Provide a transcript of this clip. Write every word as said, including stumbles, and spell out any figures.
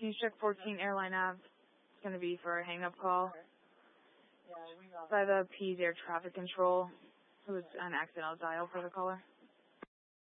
Can you check fourteen Airline Ave? It's going to be for a hang-up call. Okay. Yeah, we got By the P's Air Traffic Control. It was an accidental dial for the caller.